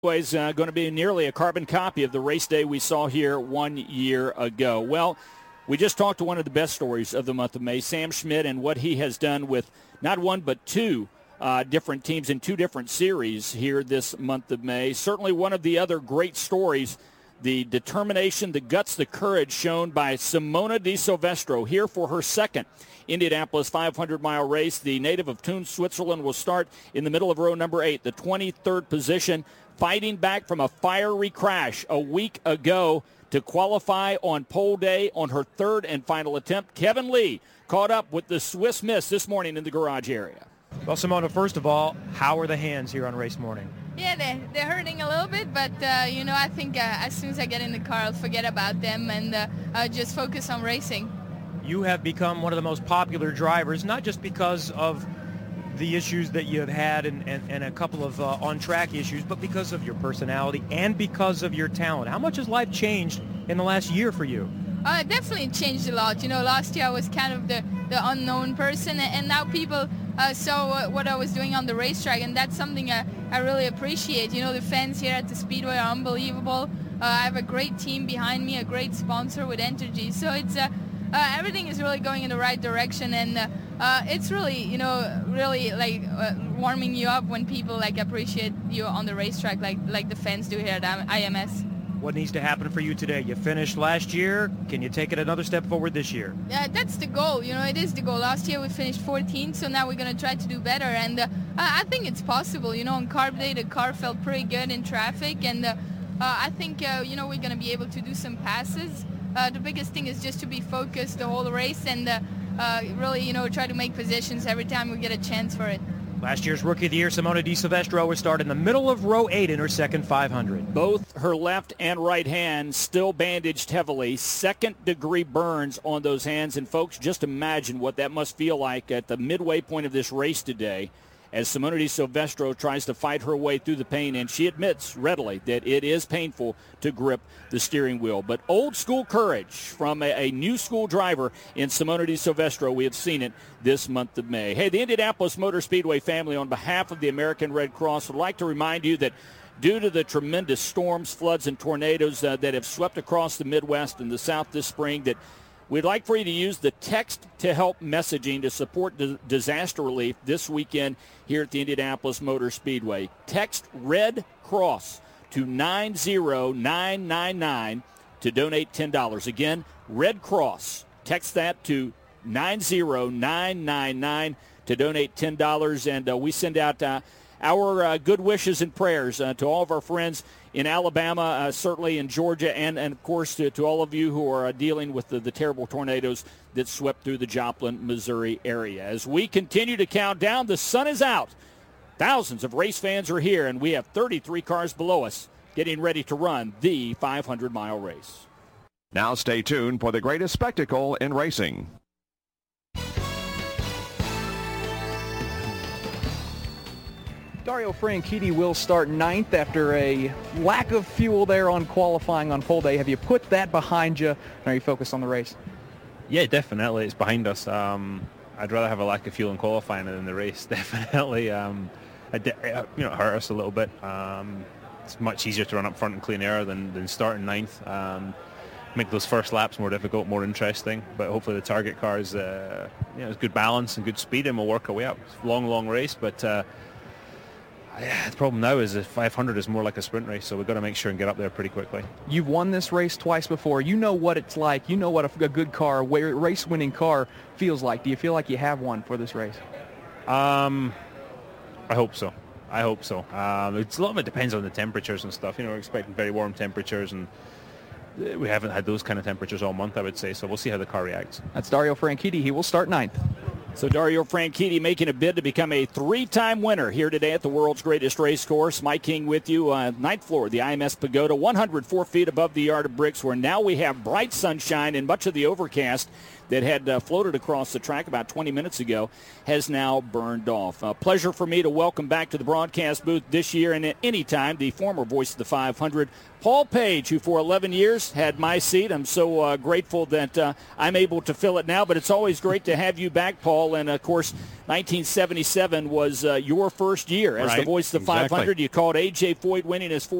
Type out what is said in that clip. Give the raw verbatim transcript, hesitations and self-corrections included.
Is uh, going to be nearly a carbon copy of the race day we saw here one year ago. Well, we just talked to one of the best stories of the month of May, Sam Schmidt, and what he has done with not one but two uh, different teams in two different series here this month of May. Certainly one of the other great stories, the determination, the guts, the courage shown by Simona Di Silvestro here for her second Indianapolis five hundred mile race. The native of Thun, Switzerland, will start in the middle of row number eight, the twenty-third position, fighting back from a fiery crash a week ago to qualify on pole day on her third and final attempt. Kevin Lee caught up with the Swiss Miss this morning in the garage area. Well, Simona, first of all, how are the hands here on race morning? Yeah, they're, they're hurting a little bit, but, uh, you know, I think uh, as soon as I get in the car, I'll forget about them and uh, uh, just focus on racing. You have become one of the most popular drivers, not just because of the issues that you have had and, and, and a couple of uh, on-track issues, but because of your personality and because of your talent. How much has life changed in the last year for you? Uh, it definitely changed a lot. You know, last year I was kind of the, the unknown person, and now people uh, saw what I was doing on the racetrack, and that's something I, I really appreciate. You know, the fans here at the Speedway are unbelievable. Uh, I have a great team behind me, a great sponsor with Entergy, so it's uh, uh, everything is really going in the right direction, and uh, uh, it's really, you know, really like uh, warming you up when people like appreciate you on the racetrack, like like the fans do here at I M S. What needs to happen for you today? You finished last year. Can you take it another step forward this year? Yeah, that's the goal. You know, it is the goal. Last year we finished fourteenth, so now we're going to try to do better. And uh, I think it's possible. You know, on carb day, the car felt pretty good in traffic. And uh, uh, I think, uh, you know, we're going to be able to do some passes. Uh, the biggest thing is just to be focused the whole race and uh, uh, really, you know, try to make positions every time we get a chance for it. Last year's Rookie of the Year, Simona Di Silvestro, will start in the middle of row eight in her second five hundred. Both her left and right hands still bandaged heavily. Second-degree burns on those hands. And, folks, just imagine what that must feel like at the midway point of this race today as Simona Di Silvestro tries to fight her way through the pain. And she admits readily that it is painful to grip the steering wheel. But old-school courage from a, a new-school driver in Simona Di Silvestro. We have seen it this month of May. Hey, the Indianapolis Motor Speedway family, on behalf of the American Red Cross, would like to remind you that due to the tremendous storms, floods, and tornadoes uh, that have swept across the Midwest and the South this spring, that we'd like for you to use the Text to Help messaging to support d- disaster relief this weekend here at the Indianapolis Motor Speedway. Text Red Cross to nine zero nine nine nine to donate ten dollars. Again, Red Cross. Text that to nine zero nine nine nine to donate ten dollars. And uh, we send out uh, our uh, good wishes and prayers uh, to all of our friends in Alabama, uh, certainly in Georgia, and, and of course, to, to all of you who are uh, dealing with the, the terrible tornadoes that swept through the Joplin, Missouri area. As we continue to count down, the sun is out. Thousands of race fans are here, and we have thirty-three cars below us getting ready to run the five hundred mile race. Now stay tuned for the greatest spectacle in racing. Dario Franchitti will start ninth after a lack of fuel there on qualifying on pole day. Have you put that behind you? Are you focused on the race? Yeah, definitely. It's behind us. Um, I'd rather have a lack of fuel in qualifying than in the race, definitely. Um, it, it, you know, it hurt us a little bit. Um, it's much easier to run up front and clean air than, than starting ninth. Um, make those first laps more difficult, more interesting. But hopefully the target car is, uh, you know, has good balance and good speed, and we'll work our way up. It's a long, long race, but uh, yeah, the problem now is the five hundred is more like a sprint race, so we've got to make sure and get up there pretty quickly. You've won this race twice before. You know what it's like. You know what a, a good car, a race-winning car feels like. Do you feel like you have one for this race? Um, I hope so. I hope so. Um, it's a lot of it depends on the temperatures and stuff. You know, we're expecting very warm temperatures, and we haven't had those kind of temperatures all month, I would say, so we'll see how the car reacts. That's Dario Franchitti. He will start ninth. So Dario Franchitti making a bid to become a three-time winner here today at the world's greatest race course. Mike King with you. Uh, ninth floor, the I M S Pagoda, one hundred four feet above the Yard of Bricks, where now we have bright sunshine and much of the overcast that had uh, floated across the track about twenty minutes ago has now burned off. A pleasure for me to welcome back to the broadcast booth this year and at any time the former voice of the five hundred, Paul Page, who for eleven years had my seat. I'm so uh, grateful that uh, I'm able to fill it now, but it's always great to have you back, Paul. And, of course, nineteen seventy-seven was uh, your first year as right. the voice of the exactly. five hundred. You called A J Foyt winning his